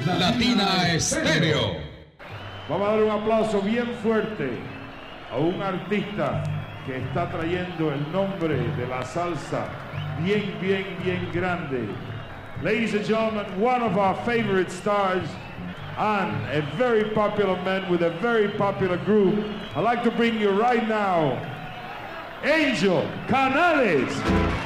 Latina Estéreo. Vamos a dar un aplauso bien fuerte a un artista que está trayendo el nombre de la salsa bien grande. Ladies and gentlemen, one of our favorite stars and a very popular man with a very popular group. I'd like to bring you right now, Angel Canales.